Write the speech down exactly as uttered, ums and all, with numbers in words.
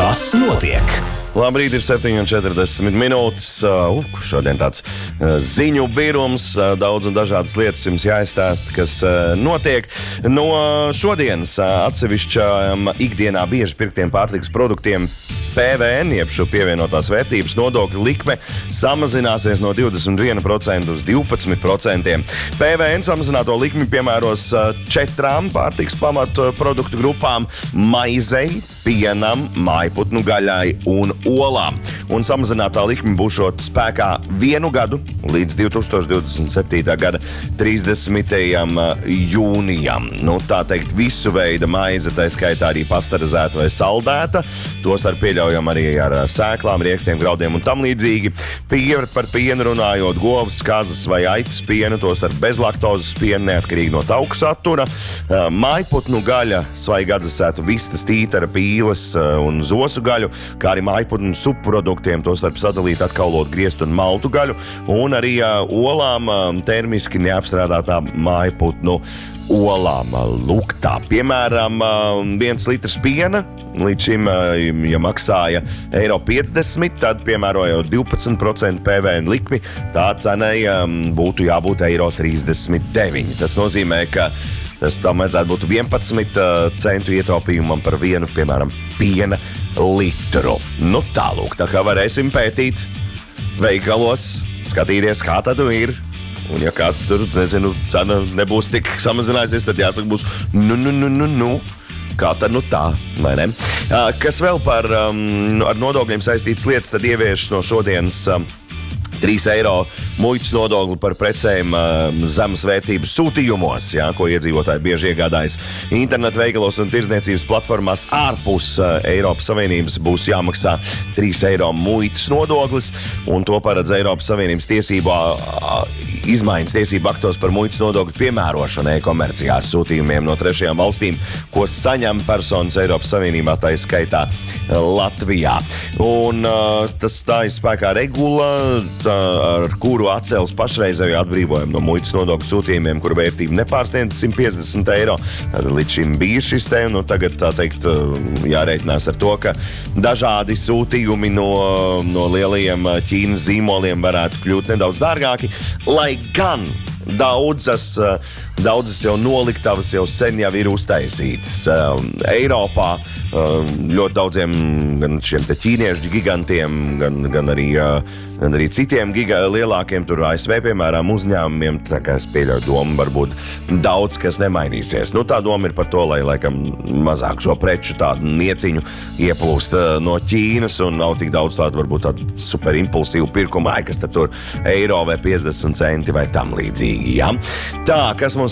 Kas notiek? Labrīt, ir septiņi un četrdesmit minūtes. Uh, šodien tāds uh, ziņu birums, uh, daudz un dažādas lietas jums jāizstāsta, kas uh, notiek. No šodienas uh, atsevišķām ikdienā bieži pirktiem pārtikas produktiem P V N, jeb šo pievienotās vērtības nodokļa likme, samazināsies no divdesmit viena procenta uz divpadsmit procentiem. P V N samazināto likmi piemēros uh, četrām pārtikas pamatu produktu grupām - maizei, pienam, mājputnu gaļai un olām. Un samazinātā likme būšot spēkā vienu gadu līdz divi tūkstoši divdesmit septītā gada trīsdesmitajam jūnijam. Nu, tā teikt, visu veidu maize, tā skaitā arī pasterizēta vai saldēta. Tostarp pieļaujam arī ar sēklām, riekstiem, graudiem un tam līdzīgi. Pie, par pienu runājot, govs, kazas vai aitas pienu, tostarp bezlaktozes pienu, neatkarīgi no tauku satura. Mājputnu gaļa, svaigi atdzesētu vistas, tītara, pīles un zosu gaļu, kā arī mājputnu subproduktiem, tostarp sadalīt atkaulot griestu un maltu gaļu, un arī uh, olām uh, termiski neapstrādātā mājputnu olām. Lūk tā, piemēram, uh, viens litrs piena līdz šim, uh, ja maksāja eiro piecdesmit, tad piemērojot divpadsmit procentu P V N likmi, tā cenai um, būtu jābūt eiro trīsdesmit deviņi. Tas nozīmē, ka tas tam vajadzētu būt vienpadsmit centu ietaupījumam par vienu, piemēram, piena litru. Nu tālūk, tā kā varēsim pētīt veikalos, skatīties, kā tad ir. Un ja kāds tur, nezinu, cena nebūs tik samazinājusies, tad jāsaka būs nu, nu, nu, nu, nu. Kā tad nu tā, vai ne? Kas vēl par um, ar nodokļiem saistītas lietas, tad ievieš no šodienas um, trīs eiro muitas nodokli par precēm uh, zemes vērtības sūtījumos, jā, ko iedzīvotāji bieži iegādājas internetu veikalos un tirdzniecības platformās ārpus uh, Eiropas Savienības būs jāmaksā trīs eiro muitas nodoklis, un to paredz Eiropas Savienības tiesībā uh, izmaiņas tiesību aktos par muitas nodokļu piemērošanu e-komercijās sūtījumiem no trešajām valstīm, ko saņem personas Eiropas Savienībā, tā skaitā Latvijā. Un uh, tas stājas spēkā regula, ar kuru atcels pašreizējo atbrīvojumu no muitas nodokļu sūtījumiem, kuru vērtība nepārsniedz simt piecdesmit eiro. Tad līdz šim bija šis te, nu tagad tā teikt jārēķinās ar to, ka dažādi sūtījumi no, no lielajiem Ķīnas zīmoliem varētu kļūt nedaudz dārgāki, lai gan daudzas, daudzas jau noliktavas jau sen jau ir uztaisītas. Eiropā ļoti daudziem gan šiem te ķīniešu gigantiem, gan, gan, arī, gan arī citiem giga, lielākiem tur A S V, piemēram, uzņēmumiem, tā kā es pieļauju domu, varbūt daudz kas nemainīsies. Nu, tā doma ir par to, lai laikam mazāk šo preču tādu nieciņu ieplūst no Ķīnas un nav tik daudz tādu varbūt tādu super impulsīvu pirkumu, ai, kas tad tur eiro vai piecdesmit centi vai tam līdzīgi. Ja? Tā, kas mums